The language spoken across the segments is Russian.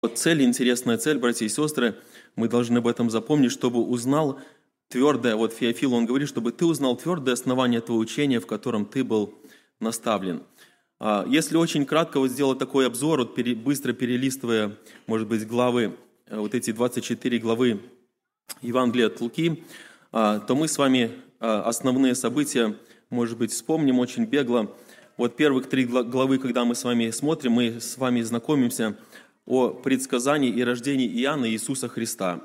Вот цель, интересная цель, братья и сестры, мы должны об этом запомнить, чтобы узнал твердое, вот Феофил, он говорит, чтобы ты узнал твердое основание твоего учения, в котором ты был наставлен. Если очень кратко вот сделать такой обзор, вот быстро перелистывая, может быть, главы, вот эти 24 главы Евангелия от Луки, то мы с вами основные события, может быть, вспомним очень бегло. Вот первых 3 главы, когда мы с вами смотрим, мы с вами знакомимся о предсказании и рождении Иоанна и Иисуса Христа.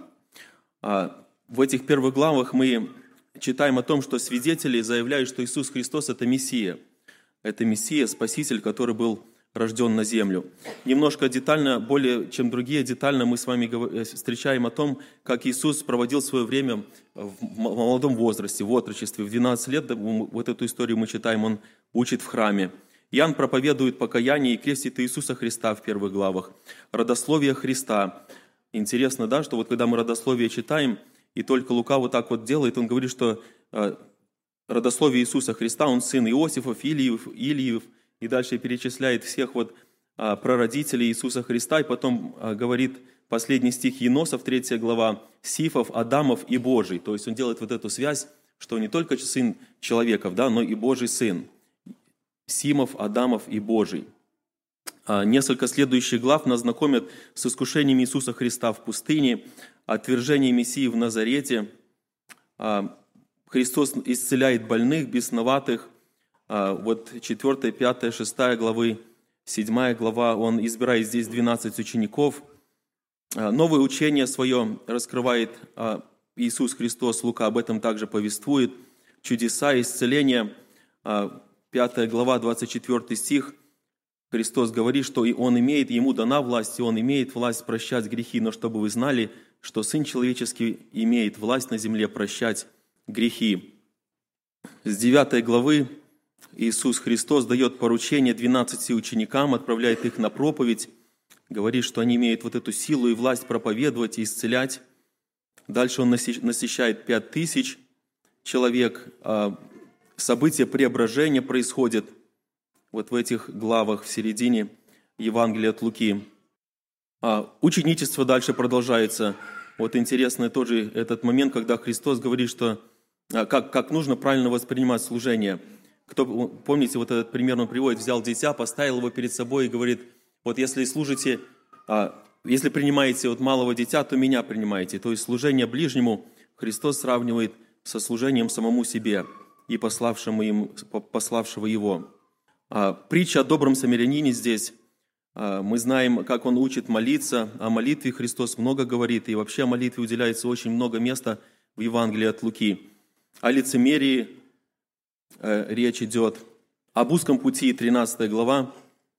В этих первых главах мы читаем о том, что свидетели заявляют, что Иисус Христос – это Мессия. Это Мессия, Спаситель, который был рожден на землю. Немножко детально, более чем другие, детально мы с вами встречаем о том, как Иисус проводил свое время в молодом возрасте, в отрочестве. В 12 лет, вот эту историю мы читаем, он учит в храме. Иоанн проповедует покаяние и крестит Иисуса Христа в первых главах. Родословие Христа. Интересно, да, что вот когда мы родословие читаем, и только Лука вот так вот делает, он говорит, что родословие Иисуса Христа, он сын Иосифов, Илиев, и дальше перечисляет всех вот прародителей Иисуса Христа, и потом говорит последний стих Еносов, 3 глава, Сифов, Адамов и Божий. То есть он делает вот эту связь, что не только сын человеков, да, но и Божий сын. Симов, Адамов и Божий. Несколько следующих глав нас знакомят с искушением Иисуса Христа в пустыне, отвержение Мессии в Назарете. Христос исцеляет больных, бесноватых. Вот 4, 5, 6 главы, 7 глава, Он избирает здесь 12 учеников. Новое учение свое раскрывает Иисус Христос, Лука об этом также повествует. Чудеса, исцеления. 5 глава, 24 стих, Христос говорит, что Ему дана власть, и Он имеет власть прощать грехи, но чтобы вы знали, что Сын Человеческий имеет власть на земле прощать грехи. С 9 главы Иисус Христос дает поручение 12 ученикам, отправляет их на проповедь, говорит, что они имеют вот эту силу и власть проповедовать и исцелять. Дальше Он насыщает 5000 человек. События преображения происходят вот в этих главах в середине Евангелия от Луки. Ученичество дальше продолжается. Вот интересный тоже этот момент, когда Христос говорит, что как нужно правильно воспринимать служение. Помните, вот этот пример он приводит, взял дитя, поставил его перед собой и говорит, вот если служите, если принимаете от малого дитя, то меня принимаете. То есть служение ближнему Христос сравнивает со служением самому себе и пославшего Его. Притча о добром самарянине здесь. Мы знаем, как он учит молиться. О молитве Христос много говорит, и вообще о молитве уделяется очень много места в Евангелии от Луки. О лицемерии речь идет. Об узком пути, 13 глава,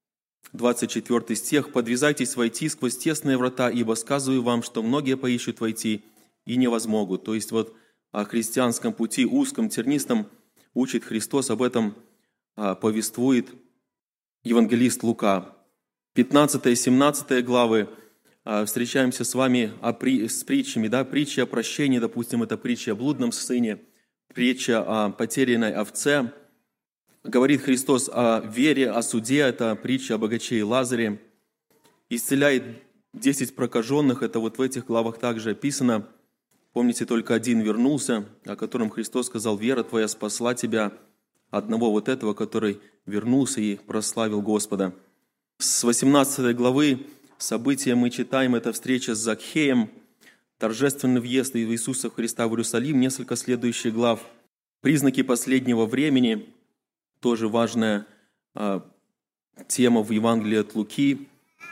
24 стих. «Подвязайтесь войти сквозь тесные врата, ибо сказываю вам, что многие поищут войти и не возмогут». То есть вот о христианском пути, узком, тернистом, учит Христос, об этом повествует евангелист Лука. 15 и 17 главы встречаемся с вами с притчами, да, притча о прощении, допустим, это притча о блудном сыне, притча о потерянной овце. Говорит Христос о вере, о суде, это притча о богаче и Лазаре. Исцеляет 10 прокаженных, это вот в этих главах также описано. Помните, только один вернулся, о котором Христос сказал, «Вера твоя спасла тебя», одного вот этого, который вернулся и прославил Господа. С 18 главы события мы читаем, это встреча с Закхеем, торжественный въезд Иисуса Христа в Иерусалим, несколько следующих глав. Признаки последнего времени, тоже важная тема в Евангелии от Луки,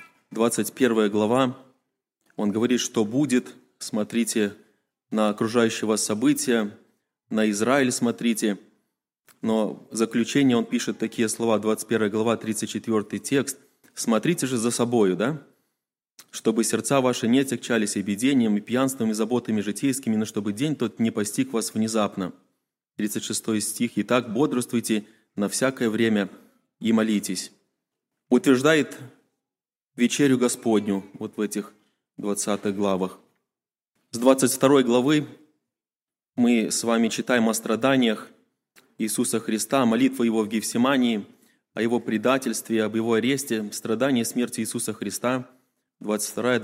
21 глава. Он говорит, что будет, смотрите на окружающего события, на Израиль смотрите. Но в заключение он пишет такие слова, 21 глава, 34 текст. «Смотрите же за собою, да, чтобы сердца ваши не отягчались и бедением, и пьянством, и заботами житейскими, но чтобы день тот не постиг вас внезапно». 36 стих. «Итак, бодрствуйте на всякое время и молитесь». Утверждает вечерю Господню вот в этих 20 главах. С 22 главы мы с вами читаем о страданиях Иисуса Христа, молитва Его в Гефсимании, о Его предательстве, об Его аресте, страдании и смерти Иисуса Христа. 22,